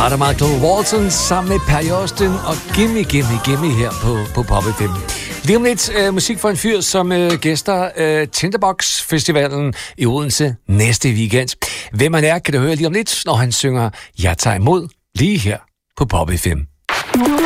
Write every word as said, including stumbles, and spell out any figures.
var der Michael Walton sammen med Perry Austin og Gimme, Gimme, Gimme her på, på Pop F M. Lige om lidt uh, musik for en fyr, som uh, gæster uh, Tinderbox Festivalen i Odense næste weekend. Hvem han er, kan du høre lige om lidt, når han synger Jeg tager imod lige her på Pop F M.